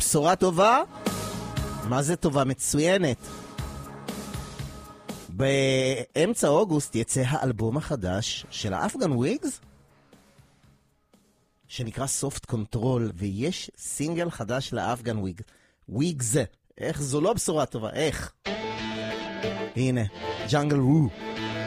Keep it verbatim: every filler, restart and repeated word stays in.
בשורה טובה? מה זה טובה? מצוינת. באמצע אוגוסט יצא האלבום החדש של האפגן וויגס, שנקרא סופט קונטרול, ויש סינגל חדש לאפגן וויגס. וויגס, איך זו לא בשורה טובה, איך? הנה, ג'אנגל וו.